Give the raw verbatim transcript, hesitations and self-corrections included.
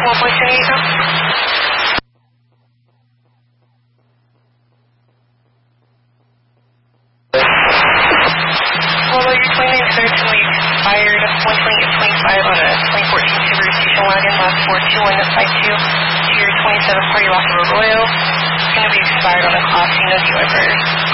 one point seven eight now. Although your twenty-nine certainly expired one twenty-eight twenty-five on a twenty fourteen Subaru station wagon, last four two one five two to your twenty-seven party Rock Road Royal. It's going to be expired on a class C no delivery.